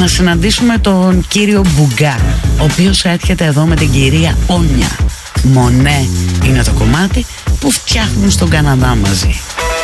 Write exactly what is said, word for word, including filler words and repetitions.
να συναντήσουμε τον κύριο Μπουγκά, ο οποίος έρχεται εδώ με την κυρίαΌνια. Μονέ είναι το κομμάτι που φτιάχνουν στον Καναδά μαζί.